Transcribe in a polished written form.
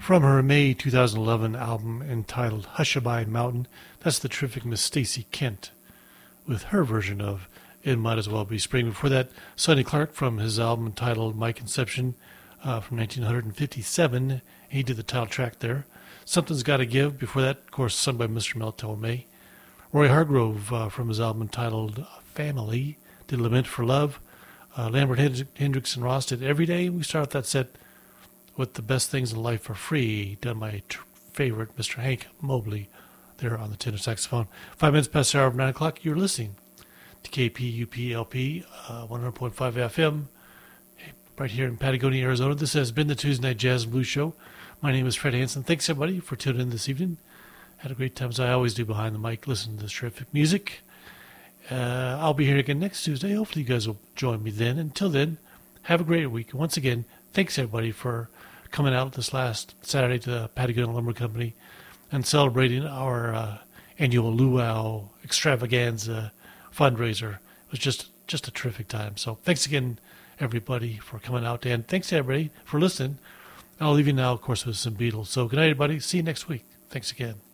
From her May 2011 album entitled Hushabye Mountain, that's the terrific Miss Stacey Kent with her version of It Might As Well Be Spring. Before that, Sonny Clark from his album entitled My Conception from 1957. He did the title track there. Something's Gotta Give. Before that, of course, sung by Mr. Mel Torme. Roy Hargrove from his album entitled Family did Lament for Love. Lambert Hendricks and Ross did Every Day. We start that set with The Best Things in Life for Free, done by favorite Mr. Hank Mobley there on the tenor saxophone. 5 minutes past the hour of 9 o'clock, you're listening to KPUPLP 100.5 FM right here in Patagonia, Arizona. This has been the Tuesday Night Jazz and Blues Show. My name is Fred Hansen. Thanks, everybody, for tuning in this evening. Had a great time, as I always do, behind the mic, listening to this terrific music. I'll be here again next Tuesday. Hopefully you guys will join me then. Until then, have a great week. Once again, thanks, everybody, for coming out this last Saturday to the Patagonia Lumber Company and celebrating our annual Luau Extravaganza fundraiser. It was just a terrific time. So thanks again, everybody, for coming out. And thanks, everybody, for listening. I'll leave you now, of course, with some Beatles. So good night, everybody. See you next week. Thanks again.